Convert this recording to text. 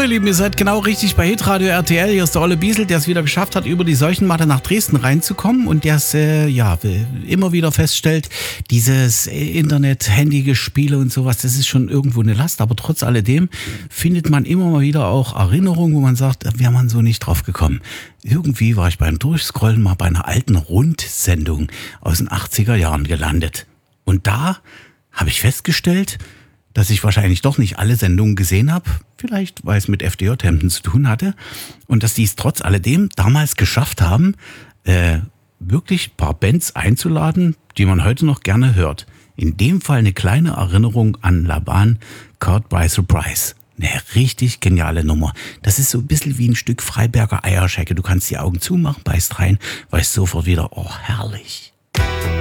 ihr Lieben, ihr seid genau richtig bei Hitradio RTL. Hier ist der Olle Biesel, der es wieder geschafft hat, über die Seuchenmatte nach Dresden reinzukommen und der es immer wieder feststellt, dieses Internet, Handygespiele und sowas, das ist schon irgendwo eine Last. Aber trotz alledem findet man immer mal wieder auch Erinnerungen, wo man sagt, wäre man so nicht drauf gekommen. Irgendwie war ich beim Durchscrollen mal bei einer alten Rundsendung aus den 80er Jahren gelandet. Und da habe ich festgestellt, dass ich wahrscheinlich doch nicht alle Sendungen gesehen habe, vielleicht weil es mit FDJ-Hemden zu tun hatte, und dass die es trotz alledem damals geschafft haben, wirklich ein paar Bands einzuladen, die man heute noch gerne hört. In dem Fall eine kleine Erinnerung an Laban, Caught by Surprise. Eine richtig geniale Nummer. Das ist so ein bisschen wie ein Stück Freiberger Eierschecke. Du kannst die Augen zumachen, beißt rein, weißt sofort wieder, oh herrlich.